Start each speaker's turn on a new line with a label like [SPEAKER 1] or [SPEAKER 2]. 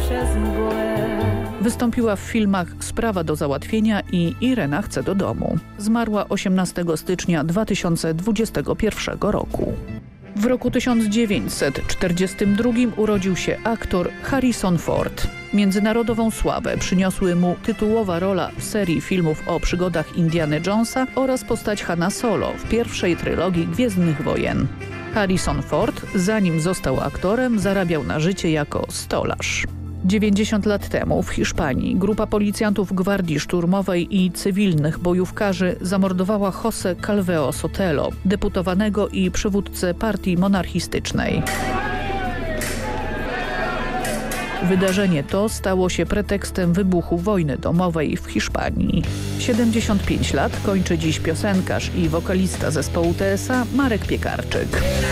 [SPEAKER 1] przez mgłę.
[SPEAKER 2] Wystąpiła w filmach Sprawa do załatwienia i Irena chce do domu. Zmarła 18 stycznia 2021 roku. W roku 1942 urodził się aktor Harrison Ford. Międzynarodową sławę przyniosły mu tytułowa rola w serii filmów o przygodach Indiana Jonesa oraz postać Hana Solo w pierwszej trylogii Gwiezdnych Wojen. Harrison Ford, zanim został aktorem, zarabiał na życie jako stolarz. 90 lat temu w Hiszpanii grupa policjantów Gwardii Szturmowej i cywilnych bojówkarzy zamordowała José Calveo Sotelo, deputowanego i przywódcę partii monarchistycznej. Wydarzenie to stało się pretekstem wybuchu wojny domowej w Hiszpanii. 75 lat kończy dziś piosenkarz i wokalista zespołu TSA Marek Piekarczyk.